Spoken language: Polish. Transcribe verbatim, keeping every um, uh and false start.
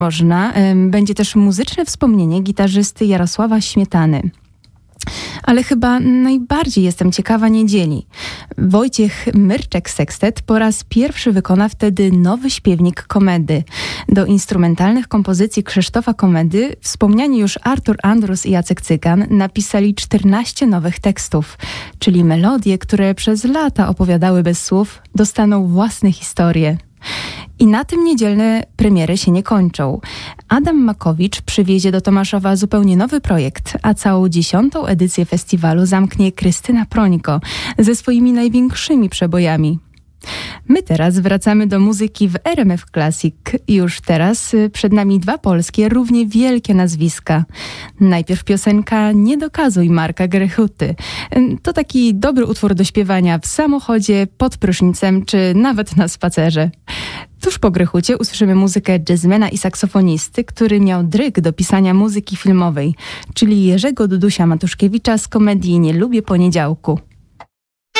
Można. Będzie też muzyczne wspomnienie gitarzysty Jarosława Śmietany. Ale chyba najbardziej jestem ciekawa niedzieli. Wojciech Myrczek-Sextet po raz pierwszy wykona wtedy nowy śpiewnik Komedy. Do instrumentalnych kompozycji Krzysztofa Komedy wspomniani już Artur Andrus i Jacek Cygan napisali czternaście nowych tekstów, czyli melodie, które przez lata opowiadały bez słów, dostaną własne historie. I na tym niedzielne premiery się nie kończą. Adam Makowicz przywiezie do Tomaszowa zupełnie nowy projekt, a całą dziesiątą edycję festiwalu zamknie Krystyna Prońko ze swoimi największymi przebojami. My teraz wracamy do muzyki w R M F Classic. Już teraz przed nami dwa polskie, równie wielkie nazwiska. Najpierw piosenka Nie dokazuj Marka Grechuty. To taki dobry utwór do śpiewania w samochodzie, pod prysznicem czy nawet na spacerze. Tuż po Grechucie usłyszymy muzykę jazzmena i saksofonisty, który miał dryg do pisania muzyki filmowej, czyli Jerzego Dudusia Matuszkiewicza z komedii Nie lubię poniedziałku.